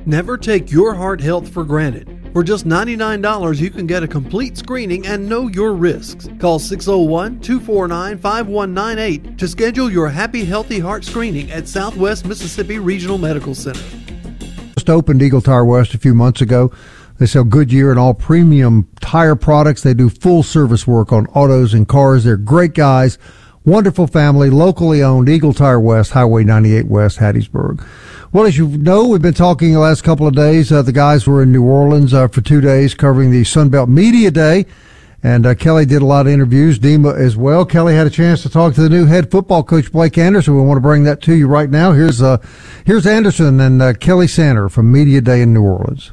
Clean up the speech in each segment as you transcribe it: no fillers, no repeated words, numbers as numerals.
Never take your heart health for granted. For just $99, you can get a complete screening and know your risks. Call 601-249-5198 to schedule your Happy Healthy Heart screening at Southwest Mississippi Regional Medical Center. Just opened Eagle Tire West a few months ago. They sell Goodyear and all premium tire products. They do full service work on autos and cars. They're great guys. Wonderful family, locally owned, Eagle Tire West, Highway 98 West, Hattiesburg. Well, as you know, we've been talking the last couple of days. The guys were in New Orleans for 2 days covering the Sunbelt Media Day, and Kelly did a lot of interviews, Dima as well. Kelly had a chance to talk to the new head football coach, Blake Anderson. We want to bring that to you right now. Here's Anderson and Kelly Sander from Media Day in New Orleans.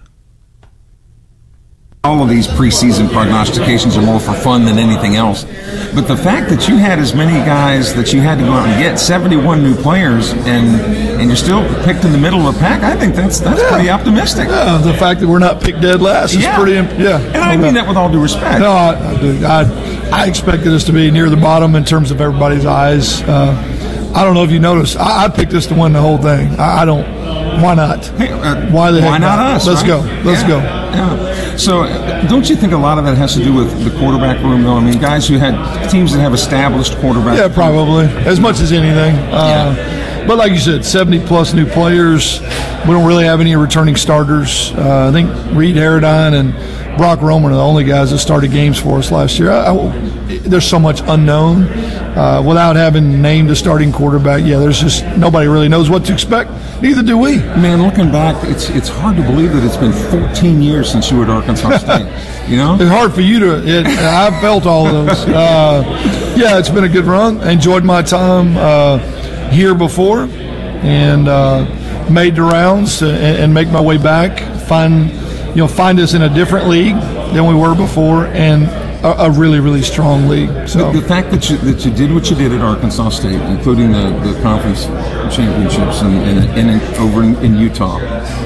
All of these preseason prognostications are more for fun than anything else. But the fact that you had as many guys that you had to go out and get, 71 new players, and you're still picked in the middle of the pack, I think that's pretty optimistic. Yeah, the fact that we're not picked dead last is pretty, And I mean that with all due respect. No, I do. I expected us to be near the bottom in terms of everybody's eyes. I don't know if you noticed. I picked us to win the whole thing. I don't. Why not? Hey, why the heck why not us? Let's right? go. Let's go. Yeah. So, don't you think a lot of that has to do with the quarterback room, though? I mean, guys who had teams that have established quarterbacks. Yeah, probably. As much as anything. But like you said, 70-plus new players. We don't really have any returning starters. I think Reed Harradine and Brock Roman are the only guys that started games for us last year. There's so much unknown. Without having named a starting quarterback, there's just nobody really knows what to expect. Neither do we. Man, looking back, it's hard to believe that it's been 14 years since you were at Arkansas State. You know, it's hard for you to. I've felt all of those. It's been a good run. I enjoyed my time here before, and made the rounds and make my way back. Find us in a different league than we were before, and a really, really strong league. So the fact that you did what you did at Arkansas State, including the conference championships and over in Utah,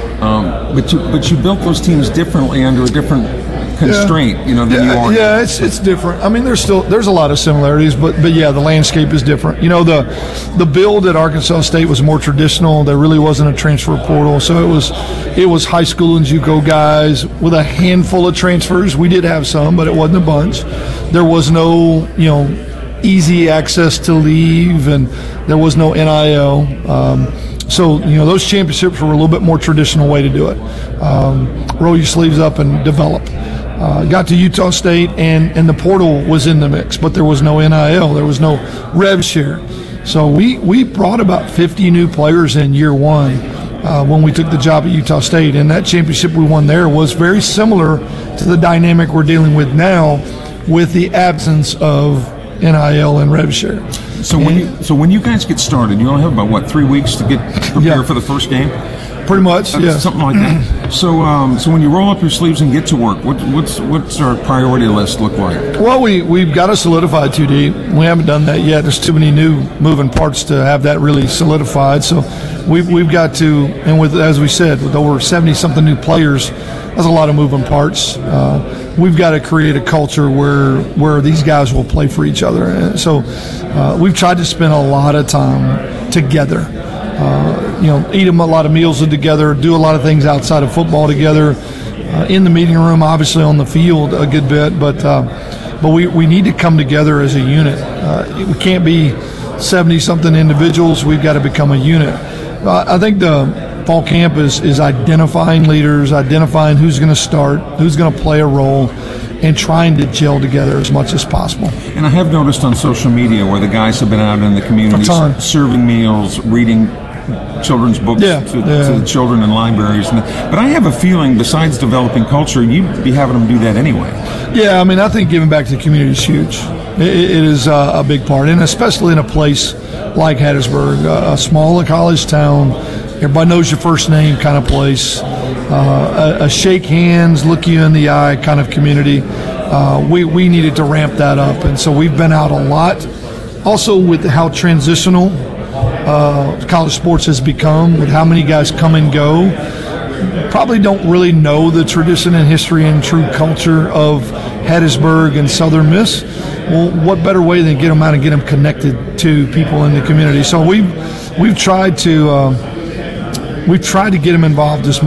but you built those teams differently under a different constraint, than you are. Yeah, it's different. I mean, there's a lot of similarities, but the landscape is different. The build at Arkansas State was more traditional. There really wasn't a transfer portal, so it was high school and JUCO guys with a handful of transfers. We did have some, but it wasn't a bunch. There was no easy access to leave, and there was no NIL. So, those championships were a little bit more traditional way to do it. Roll your sleeves up and develop. Got to Utah State, and the portal was in the mix, but there was no NIL. There was no rev share. So we brought about 50 new players in year one when we took the job at Utah State, and that championship we won there was very similar to the dynamic we're dealing with now with the absence of NIL and rev share. So when you guys get started, you only have about 3 weeks to get prepared for the first game. Pretty much, something like that. So when you roll up your sleeves and get to work, what's our priority list look like? Well, we've got to solidify 2D. We haven't done that yet. There's too many new moving parts to have that really solidified. So we've got to, and as we said, with over 70-something new players, that's a lot of moving parts. We've got to create a culture where these guys will play for each other. And so we've tried to spend a lot of time together. Eat a lot of meals together, do a lot of things outside of football together, in the meeting room, obviously on the field a good bit, but we need to come together as a unit. We can't be 70-something individuals. We've got to become a unit. I think the fall camp is identifying leaders, identifying who's going to start, who's going to play a role, and trying to gel together as much as possible. And I have noticed on social media where the guys have been out in the community serving meals, reading children's books to the children in libraries. But I have a feeling, besides developing culture, you'd be having them do that anyway. Yeah, I mean, I think giving back to the community is huge. It is a big part, and especially in a place like Hattiesburg, a small college town, everybody knows your first name kind of place, a shake hands, look you in the eye kind of community. We needed to ramp that up, and so we've been out a lot. Also with how transitional college sports has become, with how many guys come and go, probably don't really know the tradition and history and true culture of Hattiesburg and Southern Miss. Well, what better way than get them out and get them connected to people in the community? So we've tried to get them involved as much